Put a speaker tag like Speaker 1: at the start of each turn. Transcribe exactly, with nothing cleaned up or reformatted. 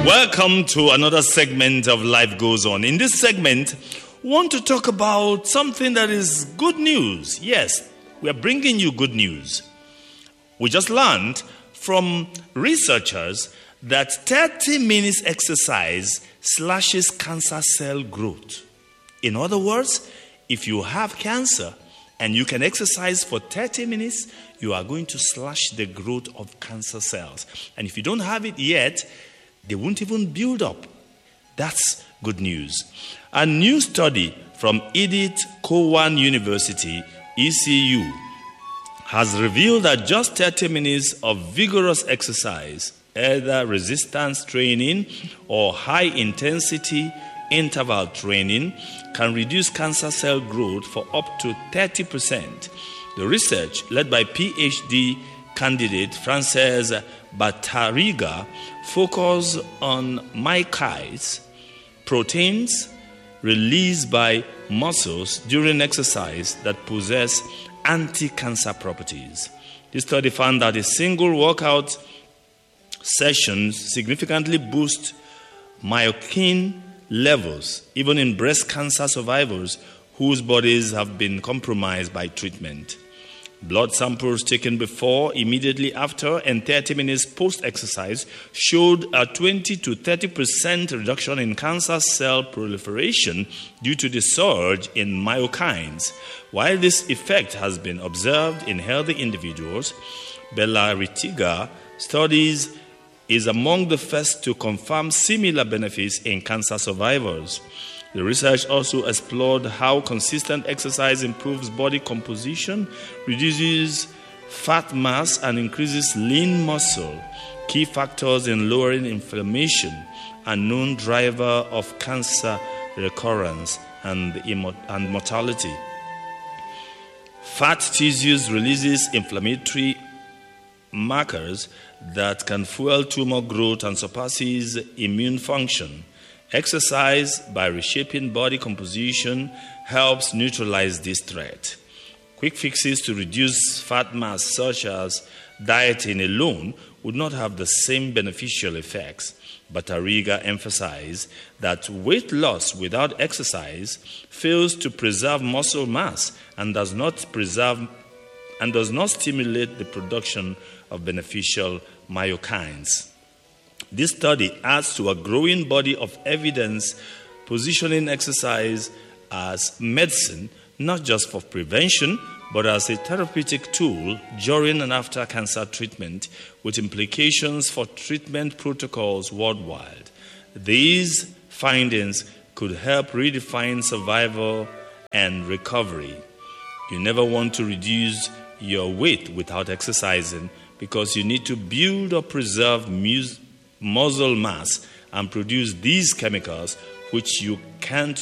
Speaker 1: Welcome to another segment of Life Goes On. In this segment, we want to talk about something that is good news. Yes, we are bringing you good news. We just learned from researchers that thirty minutes exercise slashes cancer cell growth. In other words, if you have cancer and you can exercise for thirty minutes, you are going to slash the growth of cancer cells. And if you don't have it yet, they won't even build up. That's good news. A new study from Edith Cowan University, E C U, has revealed that just thirty minutes of vigorous exercise, either resistance training or high-intensity interval training, can reduce cancer cell growth for up to thirty percent. The research, led by PhD candidate Frances Battariga, focused on myokines, proteins released by muscles during exercise that possess anti-cancer properties. This study found that a single workout session significantly boosts myokine levels, even in breast cancer survivors whose bodies have been compromised by treatment. Blood samples taken before, immediately after, and thirty minutes post-exercise showed a twenty to thirty percent reduction in cancer cell proliferation due to the surge in myokines. While this effect has been observed in healthy individuals, Battariga studies is among the first to confirm similar benefits in cancer survivors. The research also explored how consistent exercise improves body composition, reduces fat mass, and increases lean muscle, key factors in lowering inflammation, a known driver of cancer recurrence and, and mortality. Fat tissues releases inflammatory markers that can fuel tumor growth and surpasses immune function. Exercise, by reshaping body composition, helps neutralize this threat. Quick fixes to reduce fat mass, such as dieting alone, would not have the same beneficial effects. Battariga emphasized that weight loss without exercise fails to preserve muscle mass and does not preserve and does not stimulate the production of beneficial myokines. This study adds to a growing body of evidence positioning exercise as medicine, not just for prevention, but as a therapeutic tool during and after cancer treatment, with implications for treatment protocols worldwide. These findings could help redefine survival and recovery. You never want to reduce your weight without exercising, because you need to build or preserve mus- muscle mass and produce these chemicals, which you can't